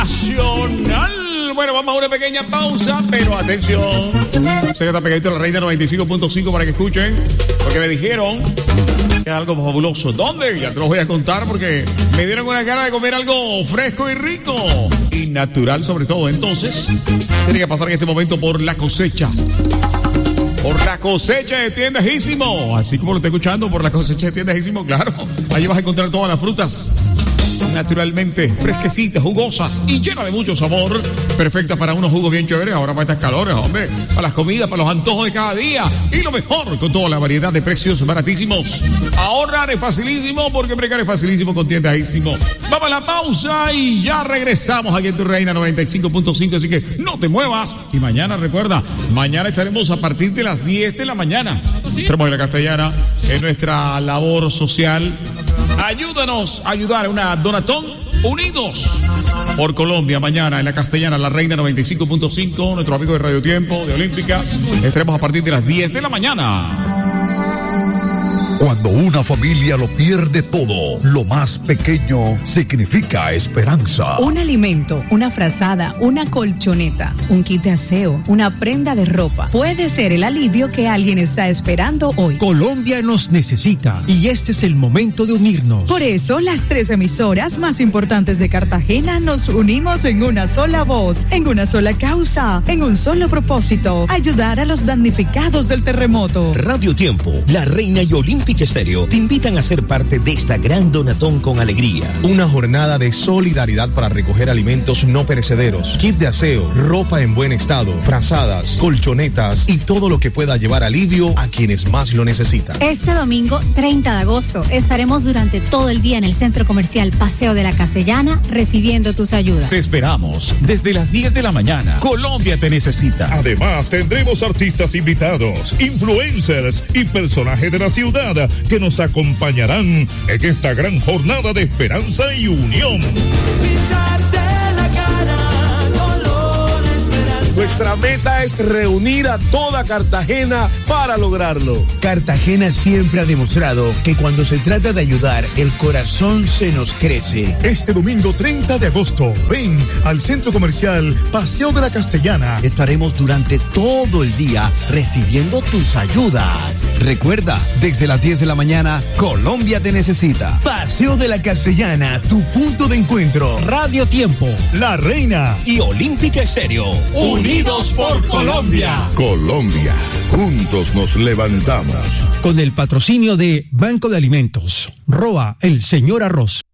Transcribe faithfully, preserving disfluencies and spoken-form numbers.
Nacional. Bueno, vamos a una pequeña pausa, pero atención. Se queda pegadito a la Reina noventa y cinco punto cinco para que escuchen lo que me dijeron. Que es algo fabuloso. ¿Dónde? Ya te lo voy a contar porque me dieron una gana de comer algo fresco y rico. Y natural sobre todo. Entonces, tiene que pasar en este momento por La Cosecha. Por La Cosecha de Tiendajísimo. Así como lo estoy escuchando, por La Cosecha de Tiendajísimo, claro. Ahí vas a encontrar todas las frutas naturalmente fresquecitas, jugosas y llenas de mucho sabor. Perfectas para unos jugos bien chéveres. Ahora para estas calores, hombre. Para las comidas, para los antojos de cada día. Y lo mejor, con toda la variedad de precios baratísimos. Ahorrar es facilísimo porque precar es facilísimo con Tiendajísimo. Vamos a la pausa y ya regresamos aquí en tu Reina noventa y cinco punto cinco. Así que no te muevas. Y mañana, recuerda, mañana estaremos a partir de las diez de la mañana. Estaremos en La Castellana en nuestra labor social. Ayúdanos a ayudar a una donatón unidos por Colombia. Mañana en La Castellana, La Reina noventa y cinco punto cinco, nuestro amigo de Radio Tiempo, de Olímpica. Estaremos a partir de las diez de la mañana. Cuando una familia lo pierde todo, lo más pequeño significa esperanza. Un alimento, una frazada, una colchoneta, un kit de aseo, una prenda de ropa. Puede ser el alivio que alguien está esperando hoy. Colombia nos necesita y este es el momento de unirnos. Por eso, las tres emisoras más importantes de Cartagena nos unimos en una sola voz, en una sola causa, en un solo propósito: ayudar a los damnificados del terremoto. Radio Tiempo, La Reina y Olímpica Estéreo te invitan a ser parte de esta gran donatón con alegría. Una jornada de solidaridad para recoger alimentos no perecederos, kit de aseo, ropa en buen estado, frazadas, colchonetas y todo lo que pueda llevar alivio a quienes más lo necesitan. Este domingo treinta de agosto estaremos durante todo el día en el Centro Comercial Paseo de la Castellana recibiendo tus ayudas. Te esperamos desde las diez de la mañana. Colombia te necesita. Además, tendremos artistas invitados, influencers y personajes de la ciudad que nos acompañarán en esta gran jornada de esperanza y unión. Nuestra meta es reunir a toda Cartagena para lograrlo. Cartagena siempre ha demostrado que cuando se trata de ayudar, el corazón se nos crece. Este domingo treinta de agosto, ven al Centro Comercial Paseo de la Castellana. Estaremos durante todo el día recibiendo tus ayudas. Recuerda, desde las diez de la mañana, Colombia te necesita. Paseo de la Castellana, tu punto de encuentro. Radio Tiempo, La Reina y Olímpica Estéreo. Unidos por Colombia. Colombia, juntos nos levantamos. Con el patrocinio de Banco de Alimentos, R O A, el señor Arroz.